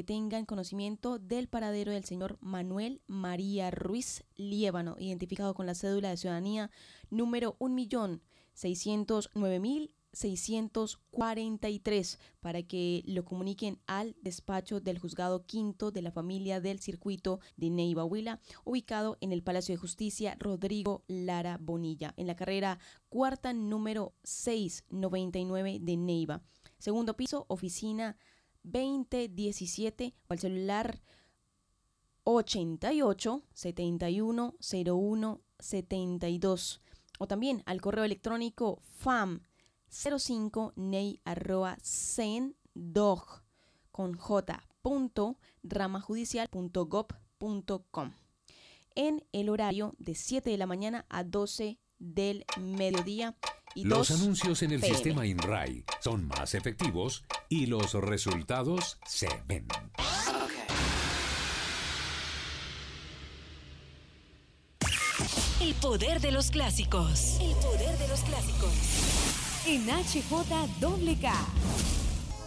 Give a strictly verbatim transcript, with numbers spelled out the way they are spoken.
tengan conocimiento del paradero del señor Manuel María Ruiz Liébano, identificado con la cédula de ciudadanía número un millón seiscientos nueve mil seiscientos cuarenta y tres, para que lo comuniquen al despacho del juzgado quinto de la familia del circuito de Neiva, Huila, ubicado en el Palacio de Justicia Rodrigo Lara Bonilla, en la carrera cuarta número seiscientos noventa y nueve de Neiva. Segundo piso, oficina veinte diecisiete, o al celular ochenta y ocho, setenta y uno, cero uno, setenta y dos, o también al correo electrónico fam cero cinco ney arroba cendog con j punto ramajudicial punto gob punto com, en el horario de siete de la mañana a doce del mediodía. Y los anuncios en el P M sistema INRAI son más efectivos y los resultados se ven. El poder de los clásicos. El poder de los clásicos. En H J K K.